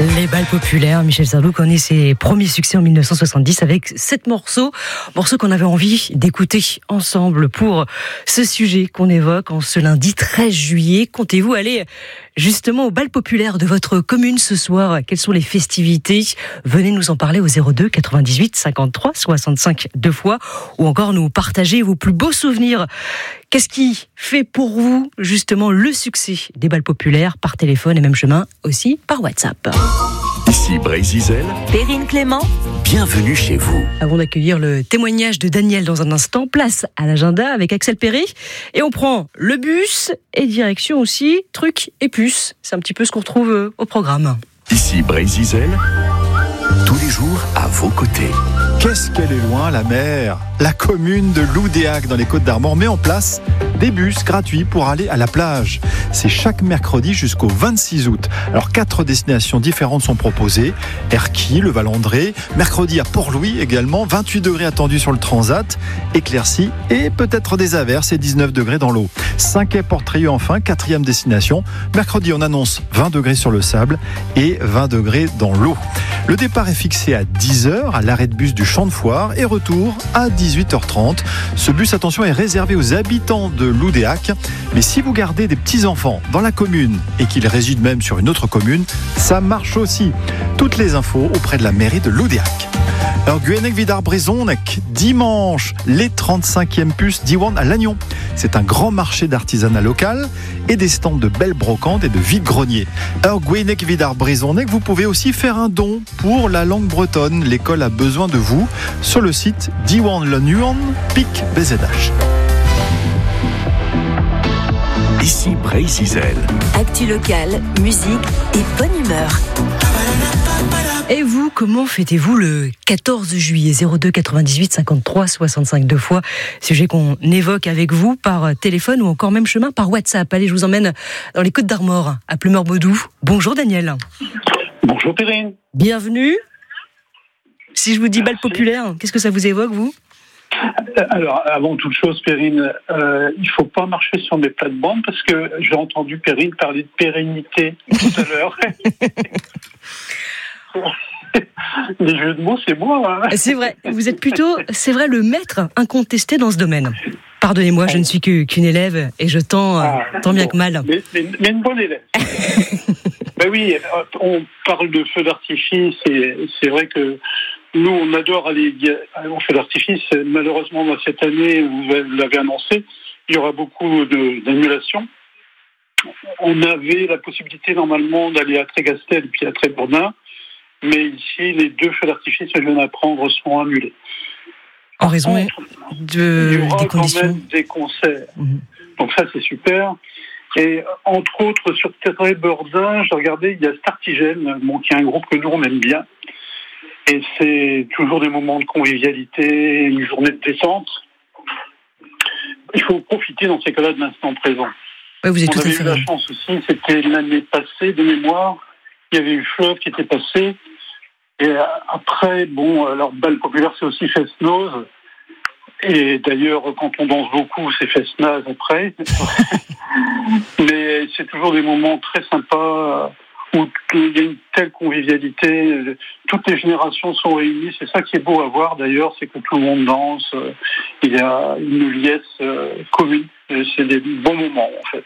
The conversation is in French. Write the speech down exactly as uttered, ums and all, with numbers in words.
Les bals populaires, Michel Sardou connaît ses premiers succès en dix-neuf cent soixante-dix avec sept morceaux, morceaux qu'on avait envie d'écouter ensemble pour ce sujet qu'on évoque en ce lundi treize juillet. Comptez-vous aller justement au bal populaire de votre commune ce soir? Quelles sont les festivités? Venez nous en parler au zéro deux quatre-vingt-dix-huit cinquante-trois soixante-cinq deux fois, ou encore nous partager vos plus beaux souvenirs. Qu'est-ce qui fait pour vous justement le succès des bals populaires par téléphone et même chemin aussi par WhatsApp? Ici Brézizel, Perrine Clément, bienvenue chez vous. Avant d'accueillir le témoignage de Daniel dans un instant, place à l'agenda avec Axel Perry. Et on prend le bus et direction aussi trucs et puces. C'est un petit peu ce qu'on retrouve au programme. Ici Brézizel, tous les jours à vos côtés. Qu'est-ce qu'elle est loin, la mer! La commune de Loudéac, dans les Côtes-d'Armor, met en place des bus gratuits pour aller à la plage. C'est chaque mercredi jusqu'au vingt-six août. Alors, quatre destinations différentes sont proposées. Erquy, le Val-André, mercredi à Port-Louis également, vingt-huit degrés attendus sur le Transat, éclairci et peut-être des averses et dix-neuf degrés dans l'eau. Cinq Port-Trieux enfin, quatrième destination. Mercredi, on annonce vingt degrés sur le sable et vingt degrés dans l'eau. Le départ est fixé à dix heures à l'arrêt de bus du Champ de Foire et retour à dix-huit heures trente. Ce bus, attention, est réservé aux habitants de Loudéac. Mais si vous gardez des petits-enfants dans la commune et qu'ils résident même sur une autre commune, ça marche aussi. Toutes les infos auprès de la mairie de Loudéac. Alors, Guenec Vidar Brézonek, dimanche, les trente-cinquièmes puces d'Iwan à Lannion. C'est un grand marché d'artisanat local et des stands de belles brocantes et de vide-greniers. Alors, Guenec Vidar Brézonek, vous pouvez aussi faire un don pour la langue bretonne. L'école a besoin de vous sur le site d'Iwan Lannion, Pic B Z H. Ici Brézizel. actu locale, musique et bonne humeur. Et vous, comment fêtez-vous le quatorze juillet? Zéro deux quatre-vingt-dix-huit cinquante-trois soixante-cinq deux fois, sujet qu'on évoque avec vous par téléphone ou encore même chemin par WhatsApp. Allez, je vous emmène dans les Côtes-d'Armor, à Pleumeur-Baudou. Bonjour Daniel. Bonjour Perrine. Bienvenue. Si je vous dis bal populaire, qu'est-ce que ça vous évoque, vous? Alors, avant toute chose, Perrine, euh, il ne faut pas marcher sur mes plates-bandes parce que j'ai entendu Perrine parler de pérennité tout à l'heure. Les jeux de mots, c'est moi. Hein. C'est vrai, vous êtes plutôt, c'est vrai, le maître incontesté dans ce domaine. Pardonnez-moi, je ne suis que, qu'une élève et je tends ah, tant bien bon, que mal. Mais, mais, mais une bonne élève. Ben oui, on parle de feux d'artifice et c'est vrai que nous, on adore aller au feu d'artifice. Malheureusement, cette année, vous l'avez annoncé, il y aura beaucoup de, d'annulations. On avait la possibilité normalement d'aller à Trégastel puis à Trébourdin, mais ici, les deux feux d'artifice que je viens d'apprendre sont annulés. En raison de, il y aura des conditions. Quand même des concerts. Mmh. Donc ça, c'est super. Et entre autres, sur Trébourdin, j'ai regardé, il y a Startigène, bon, qui est un groupe que nous, on aime bien. Et c'est toujours des moments de convivialité, une journée de détente. Il faut profiter dans ces cas-là de l'instant présent. Ouais, vous êtes on tout avait à fait eu la chance aussi, c'était l'année passée de mémoire, il y avait eu Fleuve qui était passé. Et après, bon, alors bal populaire, c'est aussi fest-noz. Et d'ailleurs, quand on danse beaucoup, c'est fest-naz après. Mais c'est toujours des moments très sympas où il y a une telle convivialité, toutes les générations sont réunies, c'est ça qui est beau à voir d'ailleurs, c'est que tout le monde danse, il y a une liesse commune, c'est des bons moments en fait.